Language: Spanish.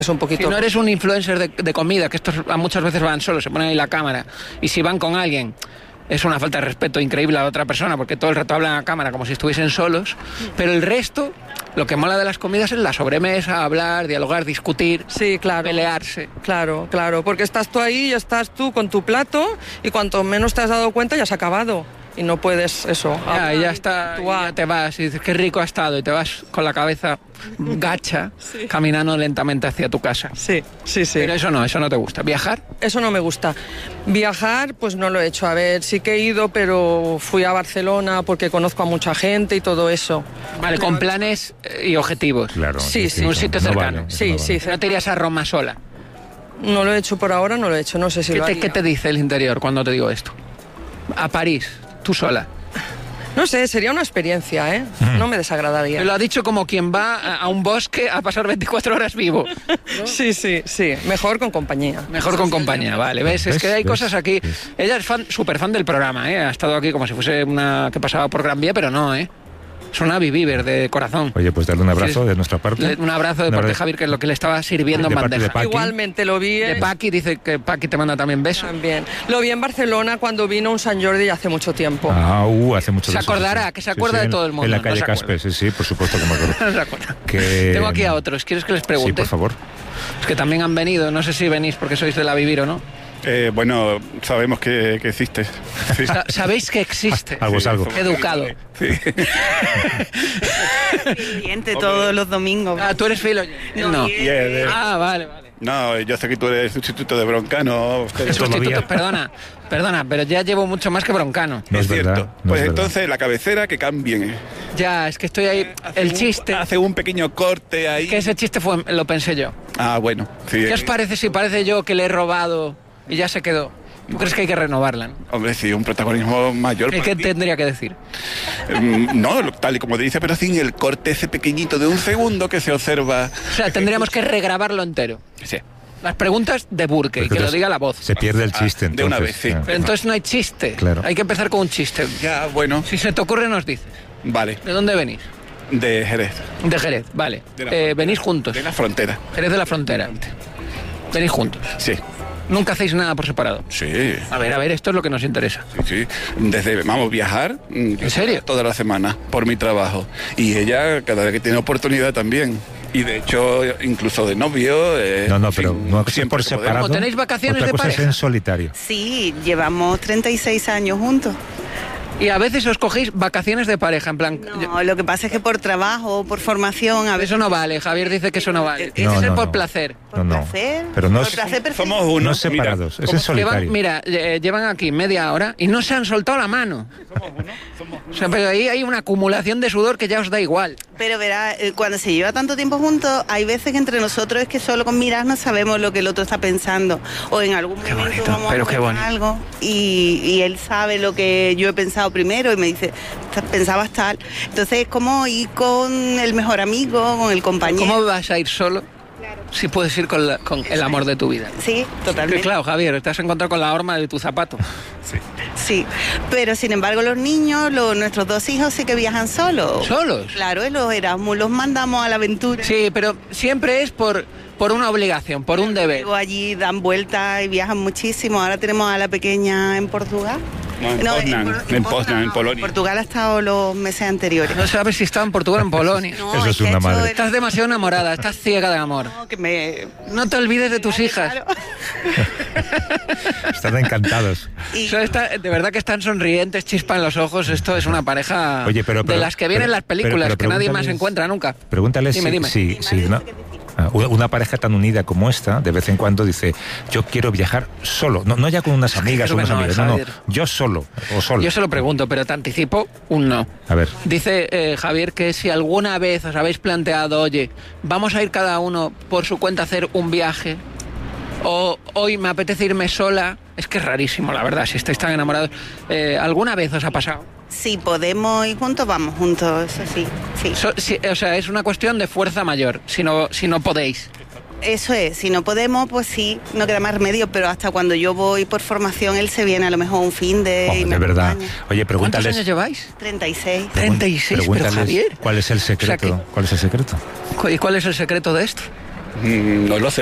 Es un poquito... Si no eres un influencer de comida, que estos muchas veces van solos, se ponen ahí la cámara, y si van con alguien, es una falta de respeto increíble a la otra persona, porque todo el rato hablan a la cámara como si estuviesen solos, pero el resto, lo que mola de las comidas es la sobremesa, hablar, dialogar, discutir, sí, claro, pelearse. Claro, porque estás tú ahí, estás tú con tu plato, y cuanto menos te has dado cuenta ya has acabado. Y no puedes eso. Ya está, ya te vas y dices qué rico ha estado y te vas con la cabeza gacha, sí, caminando lentamente hacia tu casa. Sí. Pero eso no te gusta. ¿Viajar? Eso no me gusta. Viajar, pues no lo he hecho. A ver, sí que he ido, pero fui a Barcelona porque conozco a mucha gente y todo eso. Vale, con planes y objetivos. Claro. Sí. Un sitio cercano. No vale. ¿No te irías a Roma sola? No lo he hecho por ahora, no lo he hecho. No sé si lo haría. ¿Qué te dice el interior cuando te digo esto? A París. Tú sola. No sé, sería una experiencia, ¿eh? No me desagradaría. Me lo ha dicho como quien va a un bosque a pasar 24 horas vivo, ¿no? Sí. Mejor con compañía. Mejor con compañía, vale. ¿Ves? Es que hay cosas aquí... Ella es súper fan del programa, ¿eh? Ha estado aquí como si fuese una que pasaba por Gran Vía, pero no, ¿eh? Es una Viver de corazón. Oye, pues darle un abrazo de nuestra parte. Un abrazo de parte de Javier, que es lo que le estaba sirviendo en bandeja. Igualmente lo vi. De Paqui, dice que Paqui te manda también besos. También. Lo vi en Barcelona cuando vino un San Jordi hace mucho tiempo. Hace mucho tiempo. Se acordará, que se acuerda de todo el mundo. En la calle Casper, sí, por supuesto que me acuerdo. No se acuerda. Tengo aquí a otros, ¿quieres que les pregunte? Sí, por favor. Es que también han venido, no sé si venís porque sois de la Vivir o no. Bueno, sabemos que existe. Sí. ¿Sabéis que existe? Algo es algo. Educado. Sí. Cliente todos los domingos. ¿Tú eres filo? No. Vale. No, yo sé que tú eres sustituto de Broncano. Perdona, pero ya llevo mucho más que Broncano. No es cierto. Verdad, pues entonces la cabecera que cambien. Ya, es que estoy ahí. Chiste. Hace un pequeño corte ahí. Que ese chiste lo pensé yo. Bueno. Sí. ¿Qué os parece si parece yo que le he robado y ya se quedó? ¿Tú crees que hay que renovarla? ¿No? Hombre, sí, un protagonismo mayor. ¿Qué tendría que decir? No, tal y como te dice, pero sin el corte ese pequeñito de un segundo que se observa. O sea, tendríamos que regrabarlo entero. Sí. Las preguntas de Burke, y que lo diga la voz. Se pierde el chiste, entonces. De una vez, sí. Pero entonces no hay chiste. Claro. Hay que empezar con un chiste. Ya, bueno. Si se te ocurre, nos dices. Vale. ¿De dónde venís? De Jerez. De Jerez, vale. Venís juntos. De la frontera. Jerez de la frontera. Venís juntos. Sí. ¿Nunca hacéis nada por separado? Sí. A ver, esto es lo que nos interesa. Sí. Vamos a viajar. ¿En serio? Toda la semana, por mi trabajo. Y ella, cada vez que tiene oportunidad también. Y de hecho, incluso de novio... pero no siempre por separado. ¿Cómo tenéis vacaciones de pareja? Es en solitario. Sí, llevamos 36 años juntos. Y a veces os cogéis vacaciones de pareja, en plan... No, lo que pasa es que por trabajo, por formación... A veces... Eso no vale, Javier dice que eso no vale. Tiene que ser por placer. ¿Por placer? Pero no por placer perfecto. Somos unos. No separados, es en solitario. Llevan aquí media hora y no se han soltado la mano. Somos uno. O sea, pero ahí hay una acumulación de sudor que ya os da igual. Pero verá, cuando se lleva tanto tiempo juntos, hay veces que entre nosotros es que solo con mirarnos sabemos lo que el otro está pensando. O en algún momento vamos a comentar algo y él sabe lo que yo he pensado primero y me dice, pensabas tal. Entonces es como ir con el mejor amigo, con el compañero. ¿Cómo vas a ir solo? Si puedes ir con el amor de tu vida. Sí, totalmente. Que claro, Javier, te has encontrado con la horma de tu zapato. Sí, pero sin embargo los niños, nuestros dos hijos sí que viajan solos. ¿Solos? Claro, los Erasmus los mandamos a la aventura. Sí, pero siempre es por una obligación, por un deber. Luego allí dan vueltas y viajan muchísimo. Ahora tenemos a la pequeña en Portugal. En Poznan, en Polonia. Portugal ha estado los meses anteriores. No sabes si estaba en Portugal o en Polonia. No, eso es una madre. Estás demasiado enamorada, estás ciega de amor. No te olvides de tus hijas. Claro. Están encantados. De verdad que están sonrientes, chispa en los ojos. Esto es una pareja de las que vienen en las películas, que nadie más encuentra nunca. Pregúntale si una pareja tan unida como esta, de vez en cuando dice, yo quiero viajar solo, no ya con unas amigas o unas amigas, no, yo solo o solo. Yo se lo pregunto, pero te anticipo un no. A ver. Dice Javier que si alguna vez os habéis planteado, oye, vamos a ir cada uno por su cuenta a hacer un viaje, o hoy me apetece irme sola, es que es rarísimo, la verdad, si estáis tan enamorados. ¿Alguna vez os ha pasado? Si podemos ir juntos, vamos juntos, eso sí. O sea, es una cuestión de fuerza mayor, si no podéis. Eso es, si no podemos, pues sí, no queda más remedio, pero hasta cuando yo voy por formación, él se viene a lo mejor un fin de... de verdad. Oye, pregúntales... ¿Cuántos años lleváis? 36. 36, pero Javier... ¿Cuál es el secreto? ¿Cuál es el secreto? ¿Y cuál es el secreto de esto? No lo sé.